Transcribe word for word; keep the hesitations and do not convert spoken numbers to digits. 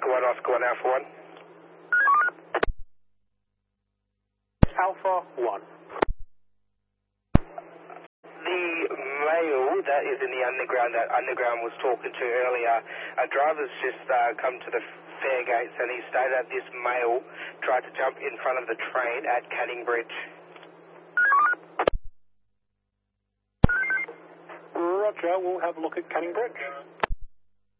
Oscar one, Oscar one, Alpha one. Alpha one. The male that is in the underground, that underground was talking to earlier, a driver's just uh, come to the fare gates and he stated that this male tried to jump in front of the train at Canning Bridge. Roger, we'll have a look at Canning Bridge.